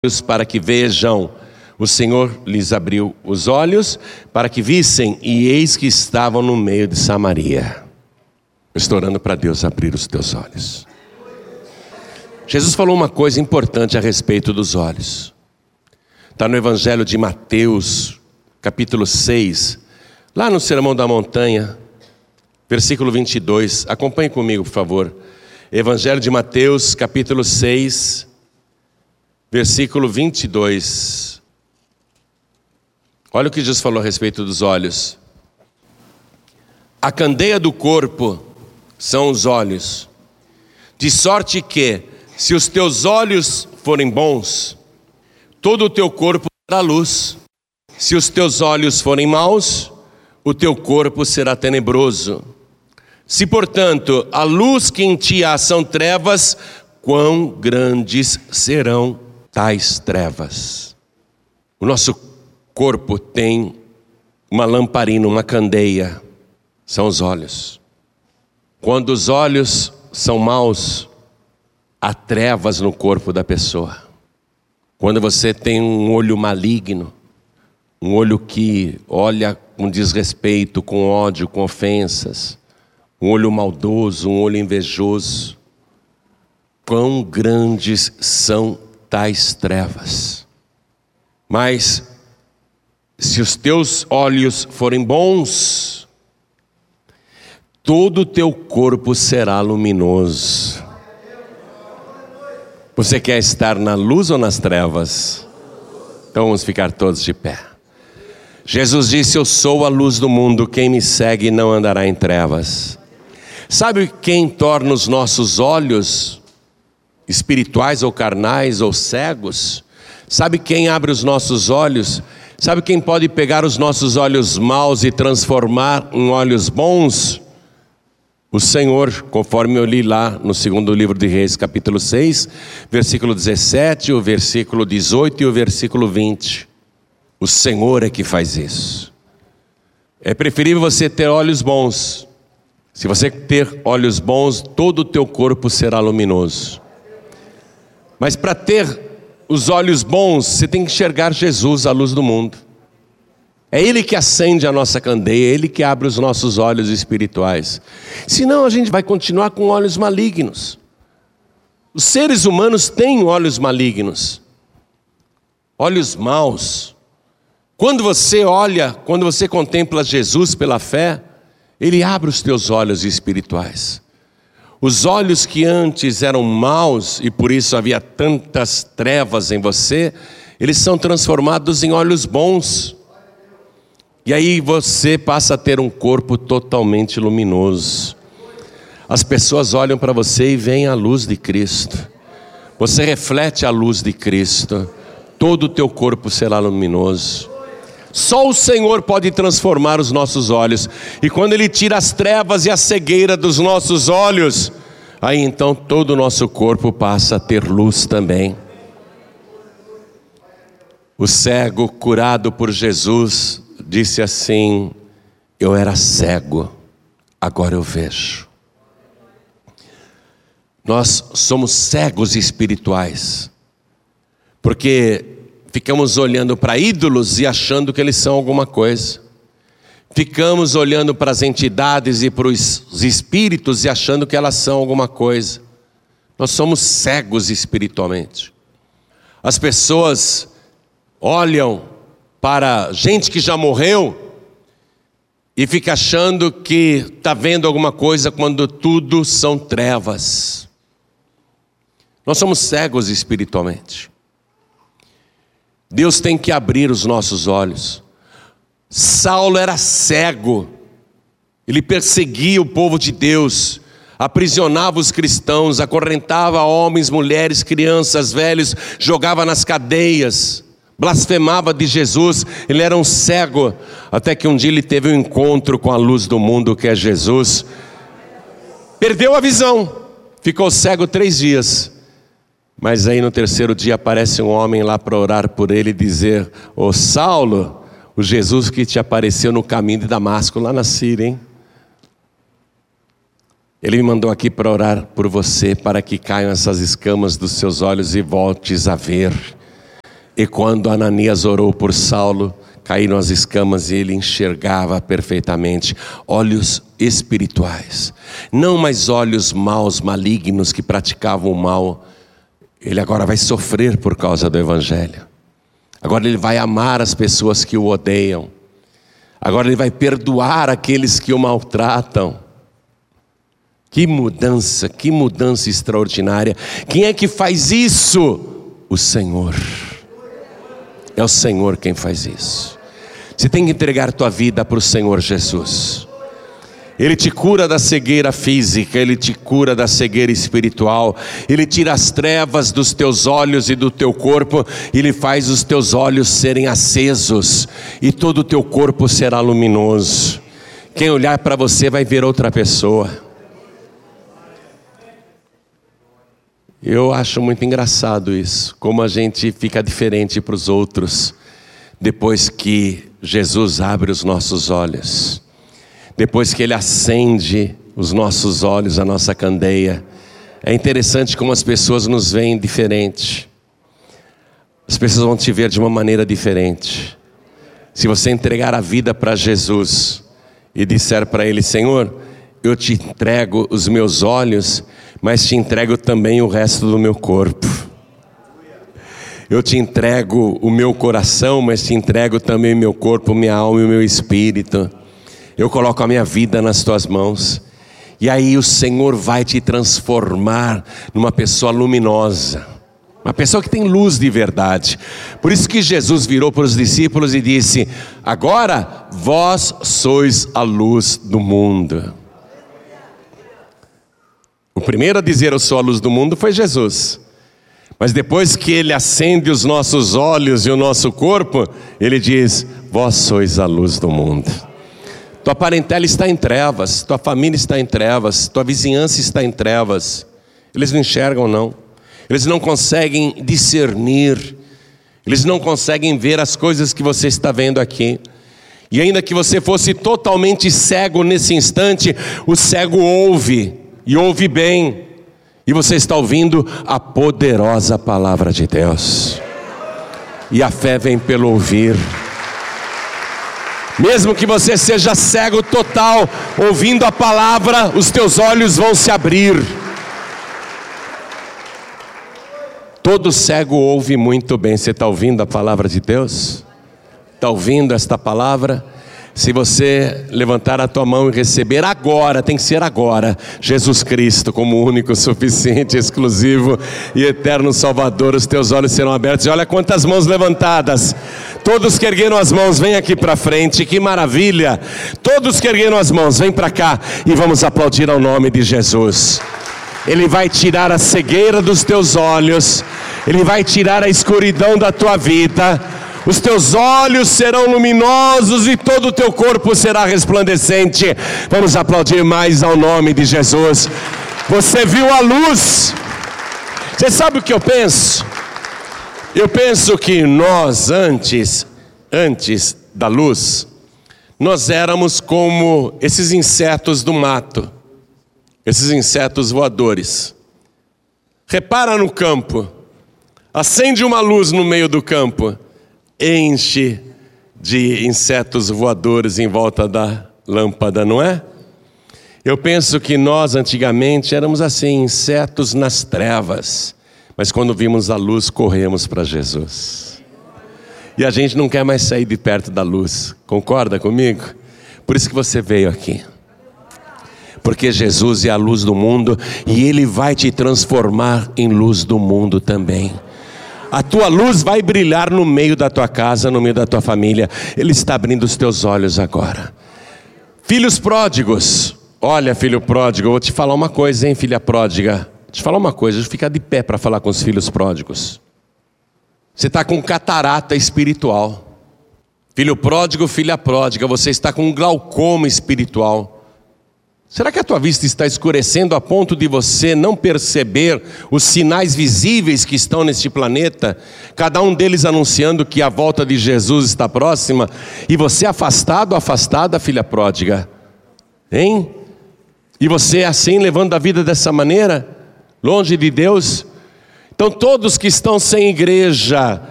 para que vejam. O Senhor lhes abriu os olhos para que vissem, e eis que estavam no meio de Samaria. Eu estou orando para Deus abrir os teus olhos. Jesus falou uma coisa importante a respeito dos olhos. Está no Evangelho de Mateus, capítulo 6, lá no Sermão da Montanha, versículo 22. Acompanhe comigo, por favor. Evangelho de Mateus, capítulo 6, versículo 22. Olha o que Jesus falou a respeito dos olhos. A candeia do corpo são os olhos, de sorte que, se os teus olhos forem bons, todo o teu corpo terá luz. Se os teus olhos forem maus, o teu corpo será tenebroso. Se, portanto, a luz que em ti há são trevas, quão grandes serão tais trevas. O nosso corpo tem uma lamparina, uma candeia, são os olhos. Quando os olhos são maus, há trevas no corpo da pessoa. Quando você tem um olho maligno, um olho que olha com desrespeito, com ódio, com ofensas, um olho maldoso, um olho invejoso, quão grandes são tais trevas. Mas se os teus olhos forem bons, todo o teu corpo será luminoso. Você quer estar na luz ou nas trevas? Então vamos ficar todos de pé. Jesus disse: eu sou a luz do mundo, quem me segue não andará em trevas. Sabe quem torna os nossos olhos espirituais ou carnais ou cegos? Sabe quem abre os nossos olhos? Sabe quem pode pegar os nossos olhos maus e transformar em olhos bons? O Senhor, conforme eu li lá no segundo livro de Reis, capítulo 6, versículo 17, o versículo 18 e o versículo 20. O Senhor é que faz isso. É preferível você ter olhos bons. Se você ter olhos bons, todo o teu corpo será luminoso. Mas para ter os olhos bons, você tem que enxergar Jesus, a luz do mundo. É Ele que acende a nossa candeia, é Ele que abre os nossos olhos espirituais. Senão a gente vai continuar com olhos malignos. Os seres humanos têm olhos malignos, olhos maus. Quando você olha, quando você contempla Jesus pela fé, Ele abre os teus olhos espirituais. Os olhos que antes eram maus e por isso havia tantas trevas em você, eles são transformados em olhos bons. E aí você passa a ter um corpo totalmente luminoso. As pessoas olham para você e veem a luz de Cristo. Você reflete a luz de Cristo. Todo o teu corpo será luminoso. Só o Senhor pode transformar os nossos olhos. E quando Ele tira as trevas e a cegueira dos nossos olhos, aí então todo o nosso corpo passa a ter luz também. O cego curado por Jesus disse assim: eu era cego, agora eu vejo. Nós somos cegos espirituais, porque ficamos olhando para ídolos e achando que eles são alguma coisa. Ficamos olhando para as entidades e para os espíritos e achando que elas são alguma coisa. Nós somos cegos espiritualmente. As pessoas olham para gente que já morreu e fica achando que está vendo alguma coisa quando tudo são trevas. Nós somos cegos espiritualmente. Deus tem que abrir os nossos olhos. Saulo era cego, ele perseguia o povo de Deus, aprisionava os cristãos, acorrentava homens, mulheres, crianças, velhos, jogava nas cadeias, blasfemava de Jesus. Ele era um cego, até que um dia ele teve um encontro com a luz do mundo, que é Jesus. Perdeu a visão, ficou cego 3 dias. Mas aí no terceiro dia aparece um homem lá para orar por ele e dizer: ô Saulo, o Jesus que te apareceu no caminho de Damasco, lá na Síria, hein? Ele me mandou aqui para orar por você, para que caiam essas escamas dos seus olhos e voltes a ver. E quando Ananias orou por Saulo, caíram as escamas e ele enxergava perfeitamente. Olhos espirituais, não mais olhos maus, malignos, que praticavam o mal. Ele agora vai sofrer por causa do Evangelho. Agora ele vai amar as pessoas que o odeiam. Agora ele vai perdoar aqueles que o maltratam. Que mudança extraordinária. Quem é que faz isso? O Senhor. É o Senhor quem faz isso. Você tem que entregar a tua vida para o Senhor Jesus. Ele te cura da cegueira física, Ele te cura da cegueira espiritual. Ele tira as trevas dos teus olhos e do teu corpo. Ele faz os teus olhos serem acesos e todo o teu corpo será luminoso. Quem olhar para você vai ver outra pessoa. Eu acho muito engraçado isso, como a gente fica diferente para os outros, depois que Jesus abre os nossos olhos, depois que Ele acende os nossos olhos, a nossa candeia. É interessante como as pessoas nos veem diferente, as pessoas vão te ver de uma maneira diferente. Se você entregar a vida para Jesus e disser para Ele: Senhor, eu te entrego os meus olhos, mas te entrego também o resto do meu corpo. Eu te entrego o meu coração, mas te entrego também o meu corpo, minha alma e o meu espírito. Eu coloco a minha vida nas tuas mãos. E aí o Senhor vai te transformar numa pessoa luminosa, uma pessoa que tem luz de verdade. Por isso que Jesus virou para os discípulos e disse: agora vós sois a luz do mundo. O primeiro a dizer eu sou a luz do mundo foi Jesus. Mas depois que Ele acende os nossos olhos e o nosso corpo, Ele diz: vós sois a luz do mundo. Tua parentela está em trevas, tua família está em trevas, tua vizinhança está em trevas. Eles não enxergam não. Eles não conseguem discernir. Eles não conseguem ver as coisas que você está vendo aqui. E ainda que você fosse totalmente cego nesse instante, o cego ouve. E ouve bem, e você está ouvindo a poderosa palavra de Deus. E a fé vem pelo ouvir. Mesmo que você seja cego total, ouvindo a palavra, os teus olhos vão se abrir. Todo cego ouve muito bem. Você está ouvindo a palavra de Deus? Está ouvindo esta palavra? Se você levantar a tua mão e receber agora, tem que ser agora, Jesus Cristo como único, suficiente, exclusivo e eterno Salvador, os teus olhos serão abertos. E olha quantas mãos levantadas. Todos que ergueram as mãos, vem aqui para frente, que maravilha. Todos que ergueram as mãos, vem para cá e vamos aplaudir ao nome de Jesus. Ele vai tirar a cegueira dos teus olhos, Ele vai tirar a escuridão da tua vida. Os teus olhos serão luminosos e todo o teu corpo será resplandecente. Vamos aplaudir mais ao nome de Jesus. Você viu a luz. Você sabe o que eu penso? Eu penso que nós antes da luz, nós éramos como esses insetos do mato, esses insetos voadores. Repara no campo, acende uma luz no meio do campo, enche de insetos voadores em volta da lâmpada, não é? Eu penso que nós antigamente éramos assim, insetos nas trevas, mas quando vimos a luz, corremos para Jesus. E a gente não quer mais sair de perto da luz, concorda comigo? Por isso que você veio aqui. Porque Jesus é a luz do mundo e Ele vai te transformar em luz do mundo também. A tua luz vai brilhar no meio da tua casa, no meio da tua família. Ele está abrindo os teus olhos agora. Filhos pródigos. Olha, filho pródigo, eu vou te falar uma coisa, hein, filha pródiga. Vou te falar uma coisa, deixa eu ficar de pé para falar com os filhos pródigos. Você está com catarata espiritual. Filho pródigo, filha pródiga, você está com glaucoma espiritual. Será que a tua vista está escurecendo a ponto de você não perceber os sinais visíveis que estão neste planeta? Cada um deles anunciando que a volta de Jesus está próxima. E você afastado, afastada, filha pródiga. Hein? E você assim, levando a vida dessa maneira? Longe de Deus? Então todos que estão sem igreja,